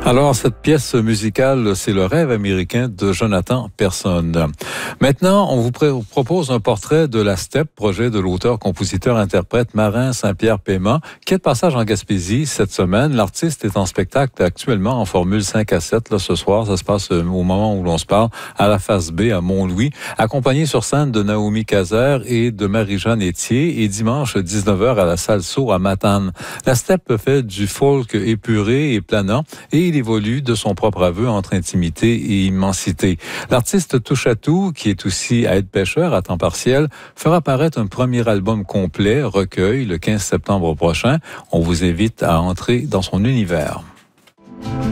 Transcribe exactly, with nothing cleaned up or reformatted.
Alors, cette pièce musicale, c'est le rêve américain de Jonathan Persson. Maintenant, on vous pr- propose un portrait de la steppe, projet de l'auteur-compositeur-interprète Marin Saint-Pierre-Paiement, qui est de passage en Gaspésie cette semaine. L'artiste est en spectacle actuellement en formule cinq à sept, là, ce soir. Ça se passe au moment où l'on se parle, à la face B, à Mont-Louis, accompagné sur scène de Naomi Cazer et de Marie-Jeanne Etier, et dimanche dix-neuf heures à la salle Sourd à Matane. La steppe fait du folk épuré et planant, et il évolue de son propre aveu entre intimité et immensité. L'artiste touche-à-tout, qui est aussi aide-pêcheur à temps partiel, fera paraître un premier album complet, recueil, le quinze septembre prochain. On vous invite à entrer dans son univers.